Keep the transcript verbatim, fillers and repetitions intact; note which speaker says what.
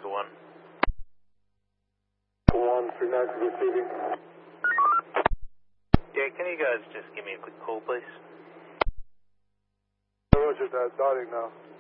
Speaker 1: to one.
Speaker 2: one three nine receiving.
Speaker 1: Yeah, can you guys just give me a quick call, please?
Speaker 2: Roger that, dotting now.